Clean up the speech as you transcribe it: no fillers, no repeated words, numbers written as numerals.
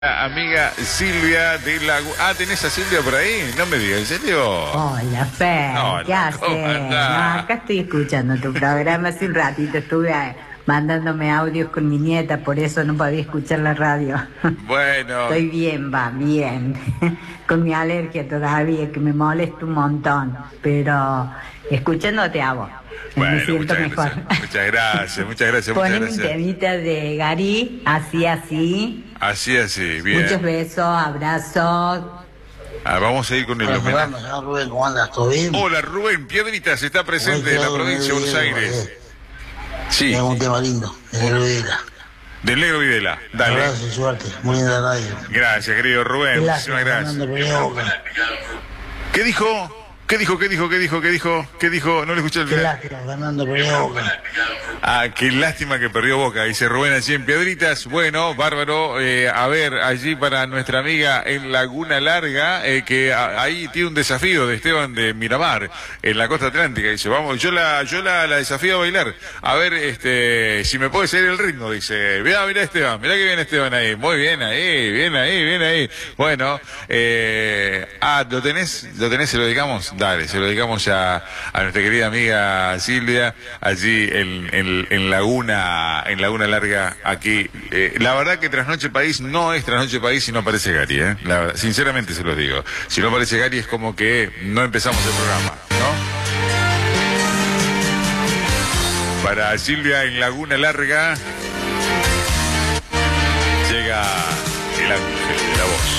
Amiga Silvia de la... Ah, ¿tenés a Silvia por ahí? No me digas, ¿en serio? Hola, Fer, Hola, ¿qué haces? ¿cómo andás? No, acá estoy escuchando tu programa. Hace un ratito estuve mandándome audios con mi nieta, por eso no podía escuchar la radio. Bueno, Estoy bien, va, bien. Con mi alergia todavía, que me molesta un montón, pero escuchándote a vos. Me bueno, siento mejor. muchas gracias, muchas gracias, muchas Poneme un gracias. temita de Gary, así, así. Así, bien. Muchos besos, abrazos. Ah, vamos a ir con el Hola, homenaje. Fernando, señor Rubén, ¿cómo andas? ¿Todo bien? Hola, Rubén Piedritas, está presente en la provincia de Buenos Aires. Sí, Tengo un tema lindo, de Rubén. del Negro Videla. Dale. Abrazo y suerte, muy linda radio. Gracias, querido Rubén. Qué Muchísimas lástima, gracias. Fernando, pero yo, ¿Qué dijo? ¿Qué dijo? No le escuché el qué final. lástima, Fernando, pero yo, Ah, qué lástima que perdió Boca, dice Rubén allí en Piedritas. Bueno, bárbaro. A ver, allí para nuestra amiga en Laguna Larga, que ahí tiene un desafío de Esteban de Miramar, en la costa atlántica. Dice, vamos, yo la desafío a bailar. A ver, si me puede seguir el ritmo, dice. Mirá Esteban, mirá que viene Esteban ahí. Muy bien ahí, bien ahí. Bueno, ¿lo tenés? ¿Se lo dedicamos? Dale, se lo dedicamos a nuestra querida amiga Silvia, allí en Laguna Larga, aquí. La verdad que Trasnoche País no es Trasnoche País si no aparece Gary, la verdad, sinceramente se los digo. Si no aparece Gary es como que no empezamos el programa, ¿no? Para Silvia en Laguna Larga llega el ángel de la voz.